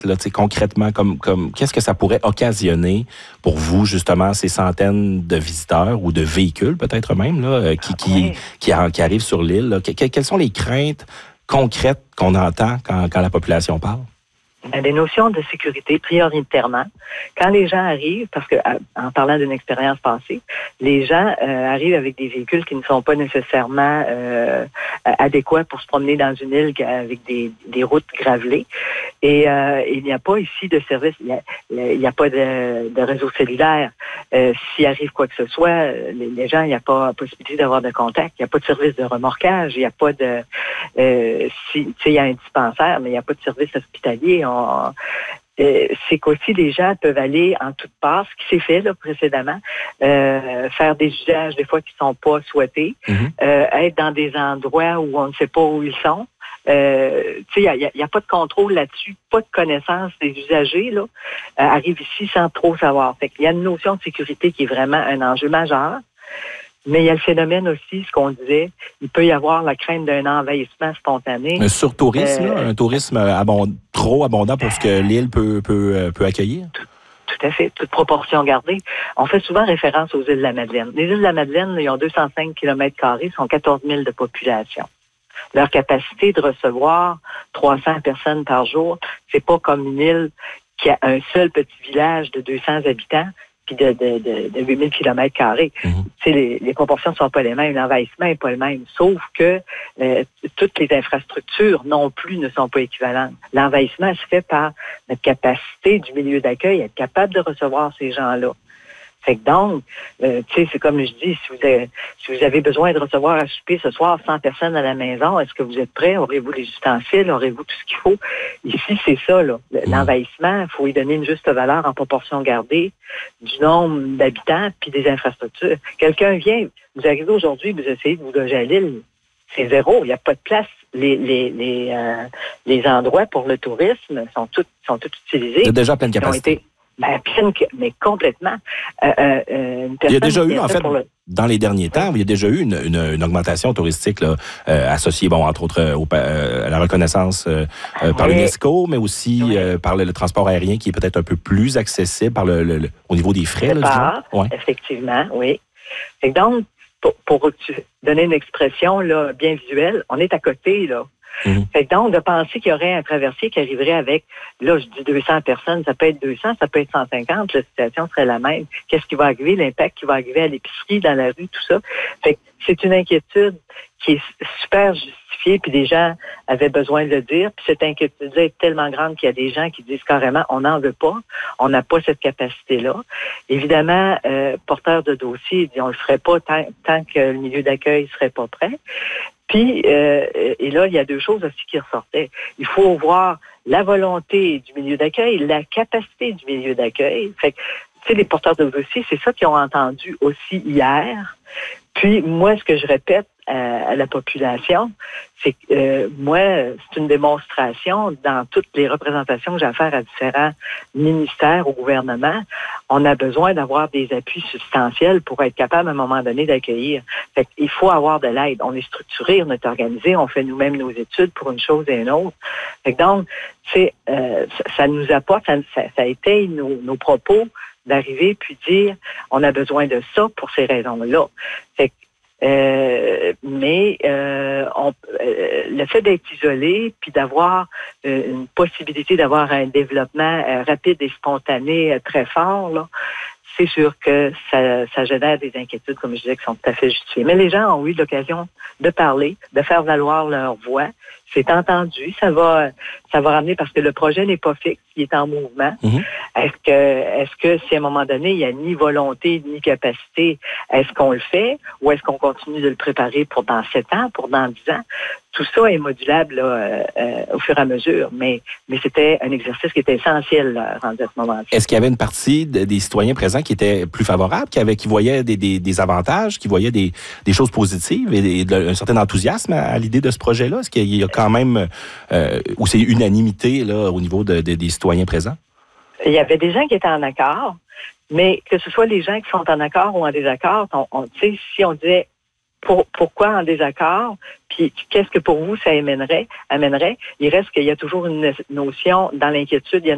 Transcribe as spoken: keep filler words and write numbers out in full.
là, concrètement, comme, comme, qu'est-ce que ça pourrait occasionner pour vous, justement, ces centaines de visiteurs ou de véhicules, peut-être même, là, qui, qui, oui. qui, qui, qui arrivent sur l'île? Que, quelles sont les craintes concrètes qu'on entend quand, quand la population parle? Des notions de sécurité prioritairement. Quand les gens arrivent, parce que en parlant d'une expérience passée, les gens euh, arrivent avec des véhicules qui ne sont pas nécessairement euh, adéquats pour se promener dans une île avec des, des routes gravelées. Et euh, il n'y a pas ici de service, il n'y a, il y a pas de, de réseau cellulaire. Euh, s'il arrive quoi que ce soit, les, les gens, il n'y a pas possibilité d'avoir de contact. Il n'y a pas de service de remorquage. Il n'y a pas de... Euh, si, tu sais, il y a un dispensaire, mais il n'y a pas de service hospitalier. On, euh, c'est qu'aussi les gens peuvent aller en toute part, ce qui s'est fait là, précédemment, euh, faire des usages des fois qui ne sont pas souhaités, mm-hmm. euh, être dans des endroits où on ne sait pas où ils sont. Euh, tu sais, il n'y a, a, a pas de contrôle là-dessus, pas de connaissance des usagers là, euh, arrivent ici sans trop savoir. Fait qu'il y a une notion de sécurité qui est vraiment un enjeu majeur. Mais il y a le phénomène aussi, ce qu'on disait, il peut y avoir la crainte d'un envahissement spontané. Un surtourisme, euh, là, un tourisme abond, trop abondant pour ce que l'île peut, peut, peut accueillir? Tout, tout à fait, toute proportion gardée. On fait souvent référence aux îles de la Madeleine. Les îles de la Madeleine, ils ont deux cent cinq kilomètres carrés, sont quatorze mille de population. Leur capacité de recevoir trois cents personnes par jour, c'est pas comme une île qui a un seul petit village de deux cents habitants puis de, de, de, de huit mille kilomètres carrés. Mm-hmm. Les, les proportions ne sont pas les mêmes, l'envahissement n'est pas le même, sauf que euh, toutes les infrastructures non plus ne sont pas équivalentes. L'envahissement se fait par notre capacité du milieu d'accueil à être capable de recevoir ces gens-là. Fait que donc, euh, tu sais, c'est comme je dis, si vous, avez, si vous avez besoin de recevoir à souper ce soir cent personnes à la maison, est-ce que vous êtes prêts? Aurez-vous les ustensiles? Aurez-vous tout ce qu'il faut? Ici, c'est ça, là. L'envahissement, il faut y donner une juste valeur en proportion gardée du nombre d'habitants puis des infrastructures. Quelqu'un vient, vous arrivez aujourd'hui, vous essayez de vous loger à l'île, c'est zéro, il n'y a pas de place. Les, les, les, euh, les endroits pour le tourisme sont tous sont tous utilisés. C'est déjà pleine capacité. Ben, mais complètement. Euh, euh, une il y a déjà eu, en fait, le... dans les derniers temps, il y a déjà eu une, une, une augmentation touristique là, euh, associée, bon, entre autres, euh, au, euh, à la reconnaissance euh, euh, par oui. l'UNESCO, mais aussi oui. euh, par le, le transport aérien qui est peut-être un peu plus accessible par le, le, le, au niveau des frais. Là, part, ouais. Effectivement, oui. Et donc, pour, pour donner une expression là, bien visuelle, on est à côté, là. Mmh. Fait que donc, de penser qu'il y aurait un traversier qui arriverait avec, là, je dis deux cents personnes, ça peut être deux cents, ça peut être cent cinquante, la situation serait la même. Qu'est-ce qui va arriver, l'impact qui va arriver à l'épicerie, dans la rue, tout ça? Fait que c'est une inquiétude qui est super justifiée, puis des gens avaient besoin de le dire, puis cette inquiétude-là est tellement grande qu'il y a des gens qui disent carrément, on n'en veut pas, on n'a pas cette capacité-là. Évidemment, euh, porteur de dossier, il dit, on le ferait pas tant, tant que le milieu d'accueil serait pas prêt. Puis, euh, et là, il y a deux choses aussi qui ressortaient. Il faut voir la volonté du milieu d'accueil, la capacité du milieu d'accueil. Fait que, tu sais, les porteurs de dossiers, c'est ça qu'ils ont entendu aussi hier. Puis, moi, ce que je répète à, à la population, c'est que euh, moi, c'est une démonstration dans toutes les représentations que j'ai à faire à différents ministères au gouvernement. On a besoin d'avoir des appuis substantiels pour être capable à un moment donné d'accueillir. Fait qu'il faut avoir de l'aide. On est structuré, on est organisé, on fait nous-mêmes nos études pour une chose et une autre. Fait que donc, c'est, euh, ça, ça nous apporte, ça, ça, ça étaye nos, nos propos d'arriver puis dire on a besoin de ça pour ces raisons-là. Fait que, euh, mais euh, on, euh, le fait d'être isolé puis d'avoir euh, une possibilité d'avoir un développement euh, rapide et spontané euh, très fort, là, c'est sûr que ça, ça génère des inquiétudes, comme je disais, qui sont tout à fait justifiées. Mais les gens ont eu l'occasion de parler, de faire valoir leur voix. C'est entendu, ça va, ça va ramener parce que le projet n'est pas fixe, il est en mouvement. Mm-hmm. Est-ce que, est-ce que si à un moment donné il n'y a ni volonté ni capacité, est-ce qu'on le fait ou est-ce qu'on continue de le préparer pour dans sept ans, pour dans dix ans? Tout ça est modulable là, euh, euh, au fur et à mesure, mais, mais c'était un exercice qui était essentiel là, rendu à ce moment-là. Est-ce qu'il y avait une partie de, des citoyens présents qui étaient plus favorables, qui, avaient, qui voyaient des, des, des avantages, qui voyaient des, des choses positives et, et de, un certain enthousiasme à, à l'idée de ce projet-là? Est-ce qu'il y a quand même, euh, ou c'est unanimité là, au niveau de, de, des citoyens présents? Il y avait des gens qui étaient en accord, mais que ce soit les gens qui sont en accord ou en désaccord, on, on, tu sais, si on disait pour, pourquoi en désaccord, puis qu'est-ce que pour vous ça amènerait, amènerait, il reste qu'il y a toujours une notion dans l'inquiétude, il y a